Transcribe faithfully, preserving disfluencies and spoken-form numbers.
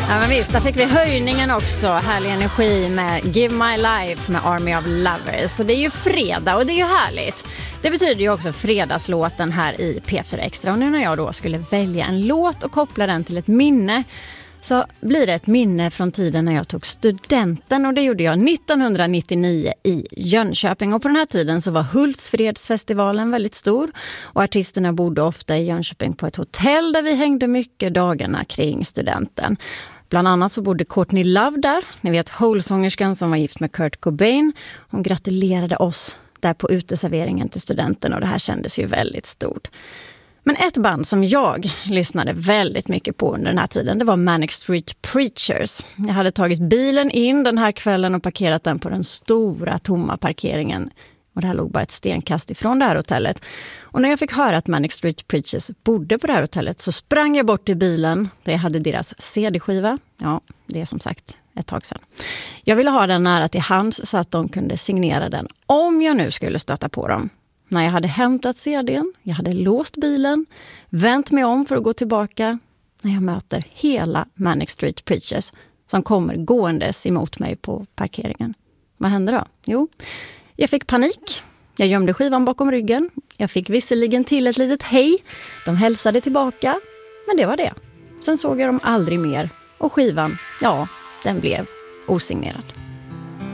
Ja, men visst, där fick vi höjningen också. Härlig energi med Give My Life med Army of Lovers. Så det är ju fredag och det är ju härligt. Det betyder ju också fredagslåten här i P fyra Extra. Och nu när jag då skulle välja en låt och koppla den till ett minne, så blir det ett minne från tiden när jag tog studenten, och det gjorde jag nittonhundranittionio i Jönköping. Och på den här tiden så var Hultsfredsfestivalen väldigt stor, och artisterna bodde ofta i Jönköping på ett hotell där vi hängde mycket dagarna kring studenten. Bland annat så bodde Courtney Love där, ni vet Hole-sångerskan som var gift med Kurt Cobain. Hon gratulerade oss där på uteserveringen till studenten, och det här kändes ju väldigt stort. Men ett band som jag lyssnade väldigt mycket på under den här tiden, det var Manic Street Preachers. Jag hade tagit bilen in den här kvällen och parkerat den på den stora tomma parkeringen. Och det här låg bara ett stenkast ifrån det här hotellet. Och när jag fick höra att Manic Street Preachers bodde på det här hotellet, så sprang jag bort till bilen där jag hade deras C D-skiva. Ja, det är som sagt ett tag sedan. Jag ville ha den nära till hands så att de kunde signera den om jag nu skulle stöta på dem. När jag hade hämtat C D:n, jag hade låst bilen, vänt mig om för att gå tillbaka, när jag möter hela Manic Street Preachers som kommer gåendes emot mig på parkeringen. Vad hände då? Jo, jag fick panik. Jag gömde skivan bakom ryggen. Jag fick visserligen till ett litet hej. De hälsade tillbaka, men det var det. Sen såg jag dem aldrig mer, och skivan, ja, den blev osignerad.